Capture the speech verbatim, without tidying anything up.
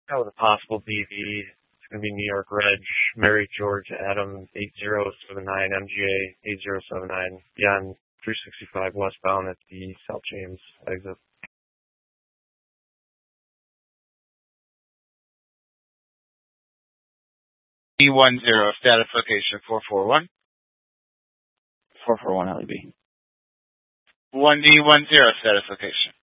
That was a possible B V. It's going to be New York Reg, Mary George Adam eight zero seven nine, M G A eight zero seven nine, beyond three sixty-five westbound at the South James exit. D one zero, status location four four one. four four one L E B. one D one zero, status location.